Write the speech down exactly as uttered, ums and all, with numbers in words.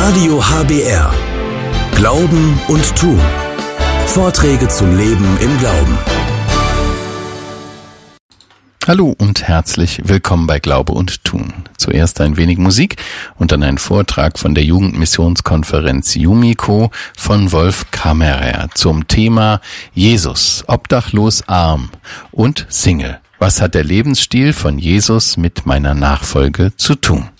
Radio H B R. Glauben und Tun. Vorträge zum Leben im Glauben. Hallo und herzlich willkommen bei Glaube und Tun. Zuerst ein wenig Musik und dann ein Vortrag von der Jugendmissionskonferenz Jumiko von Wolf Kammerer zum Thema Jesus, obdachlos arm und Single. Was hat der Lebensstil von Jesus mit meiner Nachfolge zu tun?